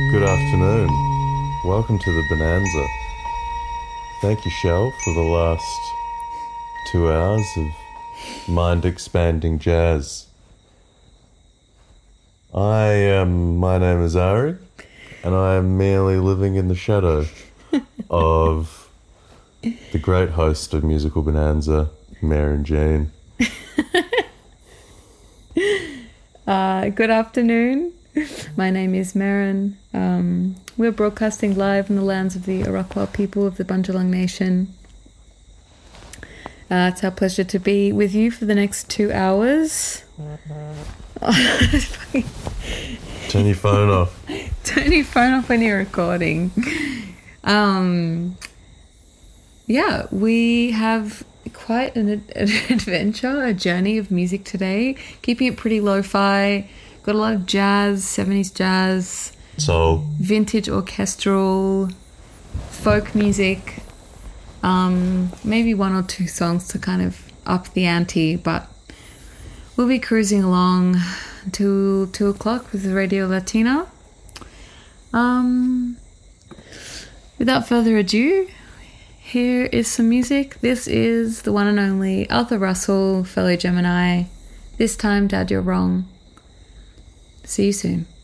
Good afternoon. Welcome to the Bonanza. Thank you, Shell, for the last 2 hours of mind-expanding jazz. My name is Ari, and I am merely living in the shadow of the great host of Musical Bonanza, Maren Jean. Good afternoon. My name is Maren. We're broadcasting live in the lands of the Arakwal people of the Bundjalung Nation. It's our pleasure to be with you for the next 2 hours. Turn your phone off. Turn your phone off when you're recording. Yeah, we have quite an adventure, a journey of music today. Keeping it pretty lo-fi. Got a lot of jazz, 70s jazz. Soul. Vintage orchestral, folk music. Maybe one or two songs to kind of up the ante, but we'll be cruising along until 2 o'clock with Radio Latina. Without further ado, here is some music. This is the one and only Arthur Russell, fellow Gemini. This time, Dad, you're wrong. See you soon.